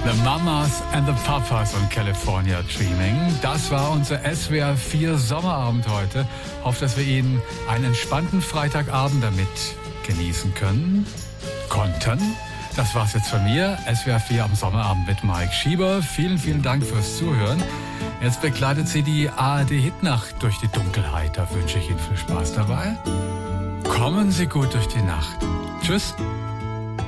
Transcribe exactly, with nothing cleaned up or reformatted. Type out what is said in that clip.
The Mamas and the Papas und California Dreaming. Das war unser S W R vier Sommerabend heute. Hoffe, dass wir Ihnen einen entspannten Freitagabend damit genießen können. Konnten. Das war's jetzt von mir. S W R vier am Sommerabend mit Mike Schieber. Vielen, vielen Dank fürs Zuhören. Jetzt begleitet Sie die A R D-Hitnacht durch die Dunkelheit. Da wünsche ich Ihnen viel Spaß dabei. Kommen Sie gut durch die Nacht. Tschüss.